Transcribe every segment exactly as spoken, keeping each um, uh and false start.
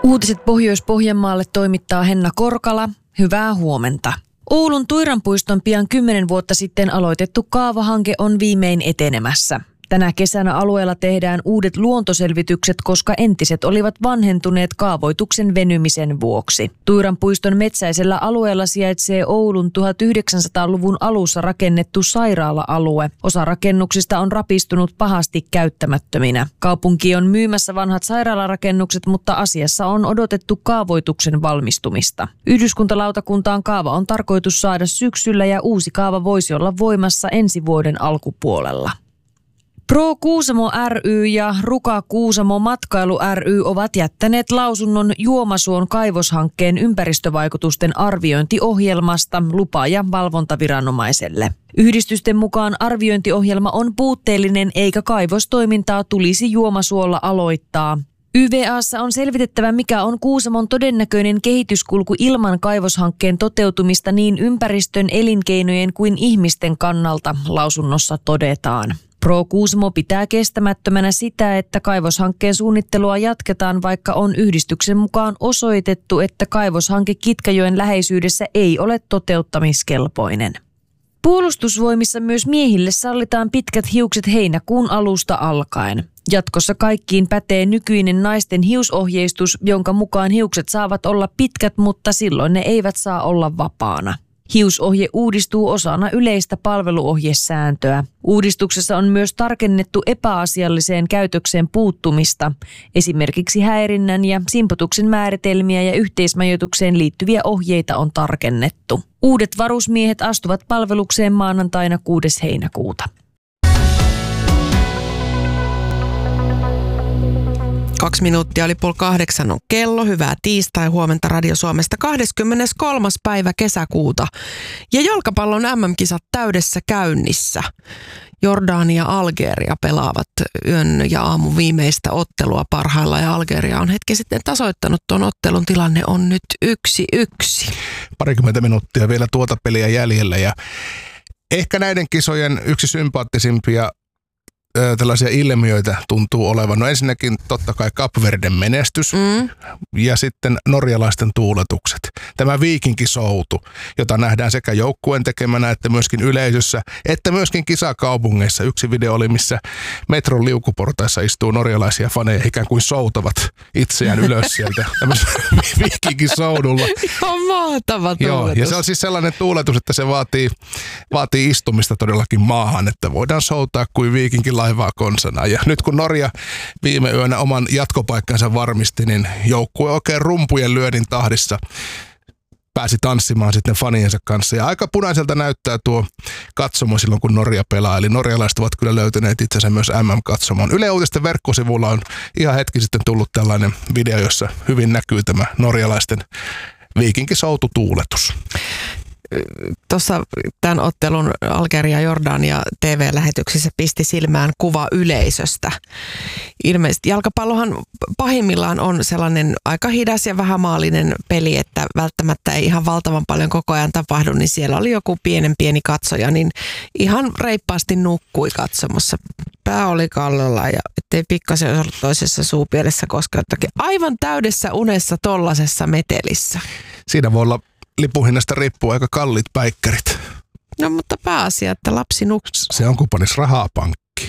Uutiset Pohjois-Pohjanmaalle toimittaa Henna Korkala. Hyvää huomenta. Oulun Tuiranpuiston pian kymmenen vuotta sitten aloitettu kaavahanke on viimein etenemässä. Tänä kesänä alueella tehdään uudet luontoselvitykset, koska entiset olivat vanhentuneet kaavoituksen venymisen vuoksi. Tuiranpuiston metsäisellä alueella sijaitsee Oulun tuhatyhdeksänsataaluvun alussa rakennettu sairaala-alue. Osa rakennuksista on rapistunut pahasti käyttämättöminä. Kaupunki on myymässä vanhat sairaalarakennukset, mutta asiassa on odotettu kaavoituksen valmistumista. Yhdyskuntalautakuntaan kaava on tarkoitus saada syksyllä ja uusi kaava voisi olla voimassa ensi vuoden alkupuolella. Pro Kuusamo ry ja Ruka Kuusamo Matkailu ry ovat jättäneet lausunnon Juomasuon kaivoshankkeen ympäristövaikutusten arviointiohjelmasta lupa- ja valvontaviranomaiselle. Yhdistysten mukaan arviointiohjelma on puutteellinen eikä kaivostoimintaa tulisi Juomasuolla aloittaa. Y V A:ssa on selvitettävä, mikä on Kuusamon todennäköinen kehityskulku ilman kaivoshankkeen toteutumista niin ympäristön, elinkeinojen kuin ihmisten kannalta, lausunnossa todetaan. Pro Kuusamo pitää kestämättömänä sitä, että kaivoshankkeen suunnittelua jatketaan, vaikka on yhdistyksen mukaan osoitettu, että kaivoshanke Kitkajoen läheisyydessä ei ole toteuttamiskelpoinen. Puolustusvoimissa myös miehille sallitaan pitkät hiukset heinäkuun alusta alkaen. Jatkossa kaikkiin pätee nykyinen naisten hiusohjeistus, jonka mukaan hiukset saavat olla pitkät, mutta silloin ne eivät saa olla vapaana. Hiusohje uudistuu osana yleistä palveluohjesääntöä. Uudistuksessa on myös tarkennettu epäasialliseen käytökseen puuttumista, esimerkiksi häirinnän ja simputuksen määritelmiä ja yhteismajoitukseen liittyviä ohjeita on tarkennettu. Uudet varusmiehet astuvat palvelukseen maanantaina kuudes heinäkuuta. Kaksi minuuttia oli puoli kahdeksan on kello. Hyvää tiistai, huomenta Radio Suomesta kahdeskymmeneskolmas päivä kesäkuuta. Ja jalkapallon M M-kisat täydessä käynnissä. Jordania ja Algeria pelaavat yön ja aamun viimeistä ottelua parhailla ja Algeria on hetki sitten tasoittanut tuon ottelun. Tilanne on nyt yksi yksi. Parikymmentä minuuttia vielä tuota peliä jäljellä ja ehkä näiden kisojen yksi sympaattisimpia tällaisia ilmiöitä tuntuu olevan. No ensinnäkin totta kai Kapverden menestys mm. ja sitten norjalaisten tuuletukset. Tämä viikinkisoutu, jota nähdään sekä joukkueen tekemänä että myöskin yleisössä, että myöskin kisakaupungeissa. Yksi video oli, missä metron liukuportaissa istuu norjalaisia faneja, ikään kuin soutavat itseään ylös sieltä viikinkisoudulla. Ihan mahtava tuuletus. Joo, ja se on siis sellainen tuuletus, että se vaatii, vaatii istumista todellakin maahan, että voidaan soutaa kuin viikinkin laivaa konsana. Ja nyt kun Norja viime yönä oman jatkopaikkansa varmisti, niin joukkue oikein rumpujen lyödin tahdissa pääsi tanssimaan sitten faniensa kanssa. Ja aika punaiselta näyttää tuo katsomo silloin, kun Norja pelaa. Eli norjalaiset ovat kyllä löytäneet itsensä myös M M-katsomoon. Yle Uutisten verkkosivulla on ihan hetki sitten tullut tällainen video, jossa hyvin näkyy tämä norjalaisten viikinkisoututuuletus. Tuossa tämän ottelun Algeria Jordania T V-lähetyksissä pisti silmään kuva yleisöstä. Ilmeisesti jalkapallohan pahimmillaan on sellainen aika hidas ja vähämaallinen peli, että välttämättä ei ihan valtavan paljon koko ajan tapahdu, niin siellä oli joku pienen pieni katsoja, niin ihan reippaasti nukkui katsomossa. Pää oli kallolla ja ettei pikkasen ollut toisessa suupielessä, koska jotakin aivan täydessä unessa tollasessa metelissä. Siinä voi olla lipunhinnasta riippuu aika kalliit päikkärit. No mutta pääasia, että lapsi nukkuu. Se on kupanis rahapankki.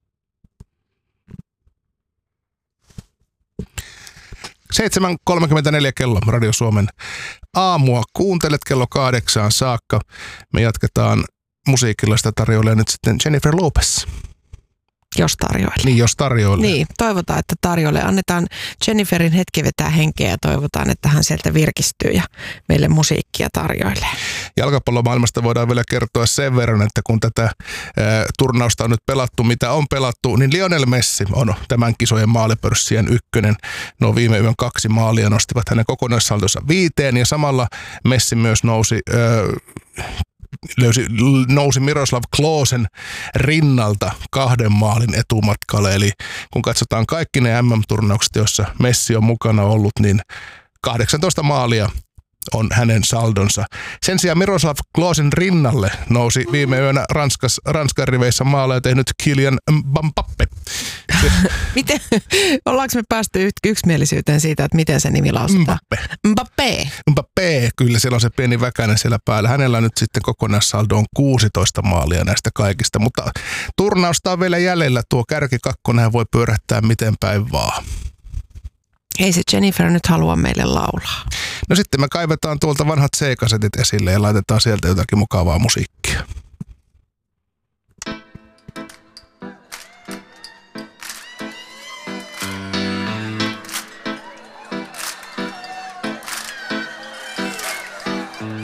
seitsemän kolmekymmentäneljä kello Radio Suomen aamua. Kuuntelet kello kahdeksaan saakka. Me jatketaan musiikilla, sitä tarjoilee nyt sitten Jennifer Lopez. Jos tarjoilee. Niin, jos tarjoilee. Niin, toivotaan, että tarjoilee. Annetaan Jenniferin hetki vetää henkeä ja toivotaan, että hän sieltä virkistyy ja meille musiikkia tarjoilee. Jalkapallomaailmasta voidaan vielä kertoa sen verran, että kun tätä ä, turnausta on nyt pelattu, mitä on pelattu, niin Lionel Messi on tämän kisojen maalipörssien ykkönen. No viime yön kaksi maalia nostivat hänen kokonaissaltonsa viiteen ja samalla Messi myös nousi Ä, Löysi, nousi Miroslav Klosen rinnalta kahden maalin etumatkalle. Eli kun katsotaan kaikki ne M M-turnaukset, joissa Messi on mukana ollut, niin kahdeksantoista maalia on hänen saldonsa. Sen sijaan Miroslav Klosen rinnalle nousi viime yönä Ranskas, Ranskan riveissä maaleja tehnyt Kylian Mbappé. Miten, ollaanko me päästy yksimielisyyteen siitä, että miten se nimi lausutaan? Mbappé. Mbappé. Mbappé, kyllä siellä on se pieni väkäinen siellä päällä. Hänellä nyt sitten kokonaissaldo on kuusitoista maalia näistä kaikista, mutta turnausta on vielä jäljellä. Tuo kärkikakkonen voi pyörähtää miten päin vaan. Ei se Jennifer nyt halua meille laulaa. No sitten me kaivetaan tuolta vanhat C-kasetit esille ja laitetaan sieltä jotakin mukavaa musiikkia.